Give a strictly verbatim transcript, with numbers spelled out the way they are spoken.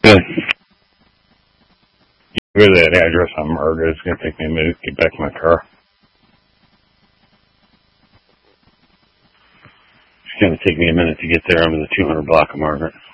Good. Go to that address on Margaret. It's going to take me a minute to get back to my car. It's going to take me a minute to get there. I'm in the two hundred block of Margaret.